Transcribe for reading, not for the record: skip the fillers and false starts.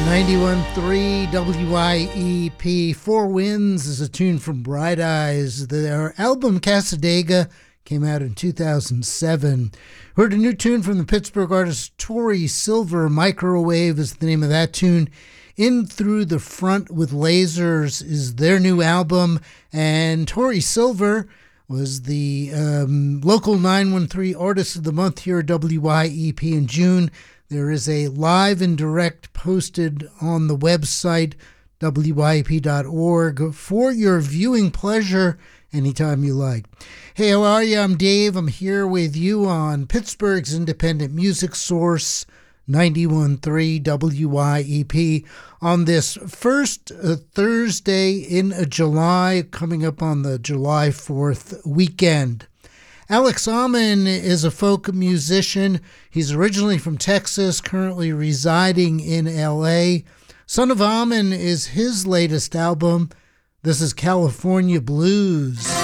91.3 WIEP. Four Winds is a tune from Bright Eyes. Their album Cassadaga came out in 2007. Heard a new tune from the Pittsburgh artist Tori Silver. Microwave is the name of that tune. In Through the Front with Lasers is their new album. And Tori Silver was the local 913 Artist of the Month here at WIEP in June. There is a live and direct posted on the website, WIEP.org, for your viewing pleasure anytime you like. Hey, how are you? I'm Dave. I'm here with you on Pittsburgh's independent music source, 91.3 WIEP, on this first Thursday in July, coming up on the July 4th weekend. Alex Ammon is a folk musician. He's originally from Texas, currently residing in L.A. Son of Ammon is his latest album. This is California Blues.